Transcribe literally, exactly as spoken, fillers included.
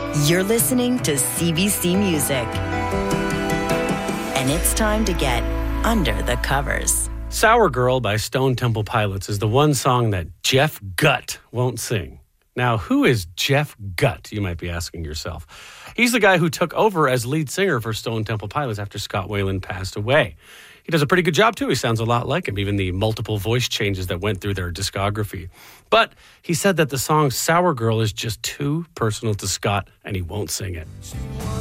You're listening to C B C Music. And it's time to get under the covers. Sour Girl by Stone Temple Pilots is the one song that Jeff Gutt won't sing. Now, who is Jeff Gutt, you might be asking yourself. He's the guy who took over as lead singer for Stone Temple Pilots after Scott Weiland passed away. He does a pretty good job, too. He sounds a lot like him, even the multiple voice changes that went through their discography. But he said that the song Sour Girl is just too personal to Scott, and he won't sing it.